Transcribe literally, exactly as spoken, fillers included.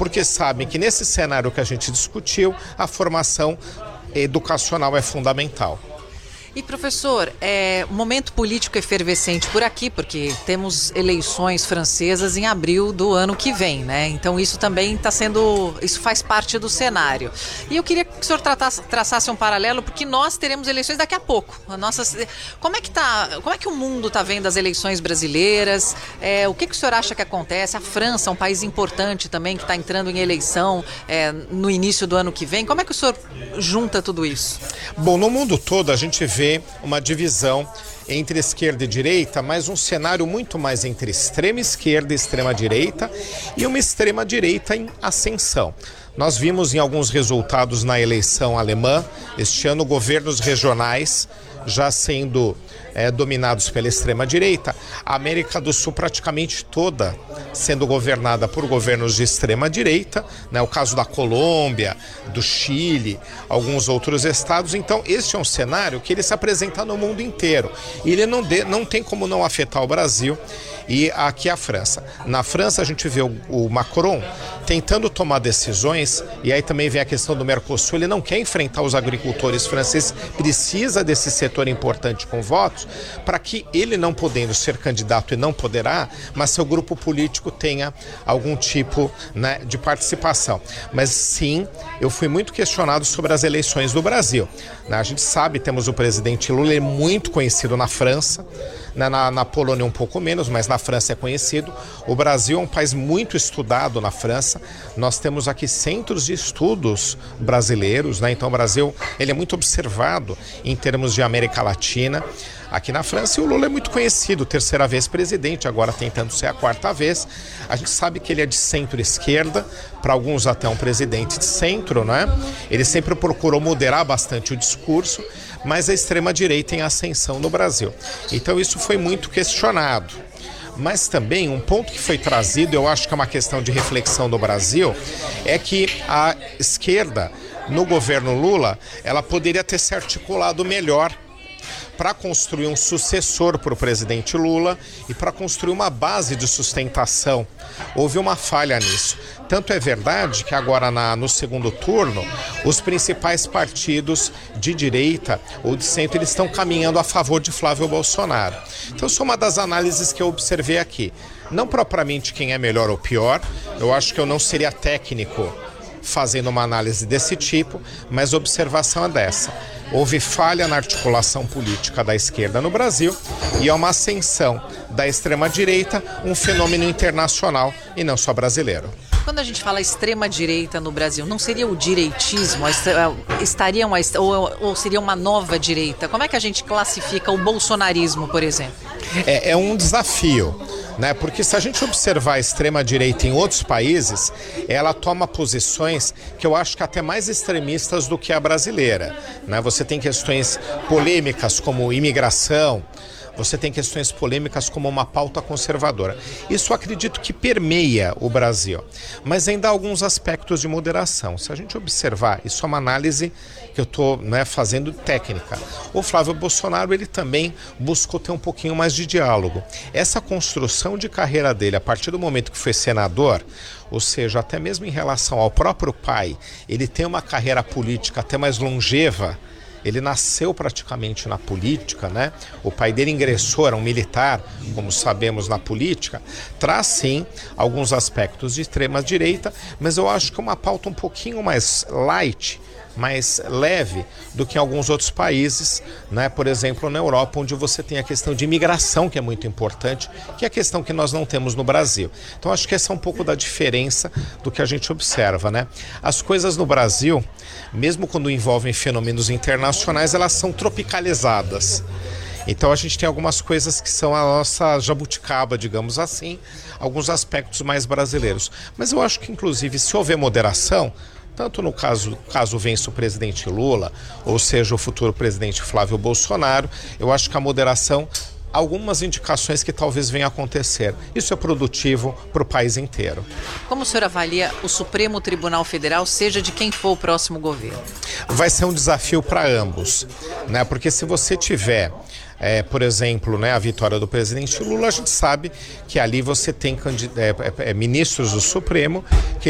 porque sabem que nesse cenário que a gente discutiu, a formação educacional é fundamental. E professor, é momento político efervescente por aqui, porque temos eleições francesas em abril do ano que vem, né? Então isso também está sendo, isso faz parte do cenário. E eu queria que o senhor tratasse, traçasse um paralelo, porque nós teremos eleições daqui a pouco. A nossa, como é que tá, como é que o mundo está vendo as eleições brasileiras? É, o que, que o senhor acha que acontece? A França, um país importante também, que está entrando em eleição é, no início do ano que vem. Como é que o senhor junta tudo isso? Bom, no mundo todo a gente vê uma divisão entre esquerda e direita, mas um cenário muito mais entre extrema esquerda e extrema direita e uma extrema direita em ascensão. Nós vimos em alguns resultados na eleição alemã, este ano, governos regionais já sendo é, dominados pela extrema-direita, a América do Sul praticamente toda sendo governada por governos de extrema-direita, né, o caso da Colômbia, do Chile, alguns outros estados. Então, este é um cenário que ele se apresenta no mundo inteiro e ele não, de, não tem como não afetar o Brasil e aqui a França. Na França, a gente vê o, o Macron tentando tomar decisões, e aí também vem a questão do Mercosul, ele não quer enfrentar os agricultores franceses, precisa desse setor importante com votos, para que ele não podendo ser candidato e não poderá, mas seu grupo político tenha algum tipo, né, de participação. Mas sim, eu fui muito questionado sobre as eleições do Brasil. Né, a gente sabe, temos o presidente Lula, ele é muito conhecido na França, né, na, na Polônia um pouco menos, mas na França é conhecido. O Brasil é um país muito estudado na França. Nós temos aqui centros de estudos brasileiros, né? Então o Brasil ele é muito observado em termos de América Latina. Aqui na França, e o Lula é muito conhecido, terceira vez presidente, agora tentando ser a quarta vez. A gente sabe que ele é de centro-esquerda, para alguns até um presidente de centro, né? Ele sempre procurou moderar bastante o discurso, mas a extrema-direita em ascensão no Brasil. Então isso foi muito questionado. Mas também um ponto que foi trazido, eu acho que é uma questão de reflexão do Brasil, é que a esquerda, no governo Lula, ela poderia ter se articulado melhor para construir um sucessor para o presidente Lula e para construir uma base de sustentação. Houve uma falha nisso. Tanto é verdade que agora na, no segundo turno, os principais partidos de direita ou de centro eles estão caminhando a favor de Flávio Bolsonaro. Então, isso é uma das análises que eu observei aqui. Não propriamente quem é melhor ou pior, eu acho que eu não seria técnico fazendo uma análise desse tipo, mas a observação é dessa. Houve falha na articulação política da esquerda no Brasil e é uma ascensão da extrema-direita, um fenômeno internacional e não só brasileiro. Quando a gente fala extrema-direita no Brasil, não seria o direitismo? Estaria uma, ou, ou seria uma nova direita? Como é que a gente classifica o bolsonarismo, por exemplo? É, é um desafio, né? Porque se a gente observar a extrema-direita em outros países, ela toma posições que eu acho que até mais extremistas do que a brasileira, né? Você tem questões polêmicas como imigração, você tem questões polêmicas como uma pauta conservadora. Isso eu acredito que permeia o Brasil, mas ainda há alguns aspectos de moderação. Se a gente observar, isso é uma análise que eu estou, né, fazendo técnica. O Flávio Bolsonaro ele também buscou ter um pouquinho mais de diálogo. Essa construção de carreira dele, a partir do momento que foi senador, ou seja, até mesmo em relação ao próprio pai, ele tem uma carreira política até mais longeva. Ele nasceu praticamente na política, né? O pai dele ingressou, era um militar, como sabemos, na política. Traz, sim, alguns aspectos de extrema-direita, mas eu acho que é uma pauta um pouquinho mais light, mais leve do que em alguns outros países, né? Por exemplo, na Europa, onde você tem a questão de imigração, que é muito importante, que é a questão que nós não temos no Brasil. Então, acho que essa é um pouco da diferença do que a gente observa, né? As coisas no Brasil, mesmo quando envolvem fenômenos internacionais, elas são tropicalizadas. Então a gente tem algumas coisas que são a nossa jabuticaba, digamos assim, alguns aspectos mais brasileiros. Mas eu acho que, inclusive, se houver moderação, tanto no caso, caso vença o presidente Lula, ou seja, o futuro presidente Flávio Bolsonaro, eu acho que a moderação, algumas indicações que talvez venham a acontecer. Isso é produtivo para o país inteiro. Como o senhor avalia o Supremo Tribunal Federal, seja de quem for o próximo governo? Vai ser um desafio para ambos, né? Porque se você tiver, é, por exemplo, né, a vitória do presidente Lula, a gente sabe que ali você tem é, é, ministros do Supremo que